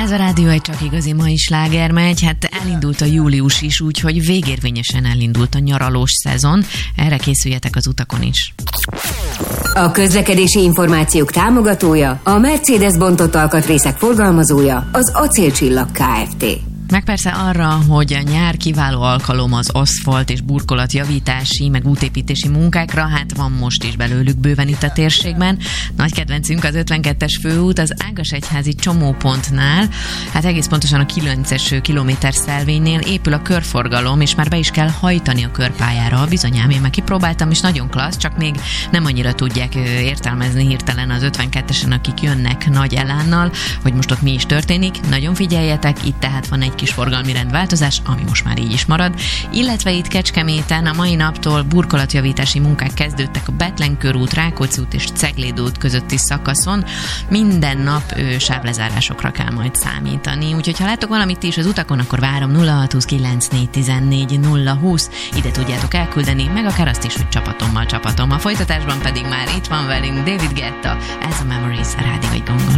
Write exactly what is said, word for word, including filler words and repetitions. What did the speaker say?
Ez a Rádió egy csak igazi mai sláger megy, hát elindult a július is, úgyhogy végérvényesen elindult a nyaralós szezon. Erre készüljetek az utakon is. A közlekedési információk támogatója, a Mercedes bontott alkatrészek forgalmazója, az Acélcsillag Kft. Meg persze arra, hogy a nyár kiváló alkalom az aszfalt és burkolatjavítási, meg útépítési munkákra, hát van most is belőlük bőven itt a térségben. Nagy kedvencünk az ötvenkettes főút, az Ágasegyházi csomópontnál, hát egész pontosan a kilences kilométer szelvénynél épül a körforgalom, és már be is kell hajtani a körpályára. Bizonyám, én meg kipróbáltam, és nagyon klassz, csak még nem annyira tudják értelmezni hirtelen az ötvenkettesen, akik jönnek nagy elánnal, hogy most ott mi is történik. Nagyon figyeljetek, itt tehát van egy kis forgalmi rendváltozás, ami most már így is marad, illetve itt Kecskeméten a mai naptól burkolatjavítási munkák kezdődtek a Bethlen körút, Rákóczi út és Cegléd út közötti szakaszon. Minden nap ő, sávlezárásokra kell majd számítani, úgyhogy ha látok valamit is az utakon, akkor várom nulla hat huszonkilenc négy tizennégy nulla húsz, ide tudjátok elküldeni, meg akár azt is, hogy csapatommal csapatom. A folytatásban pedig már itt van velünk David Guetta, ez a Memories a Rádió egy gongon.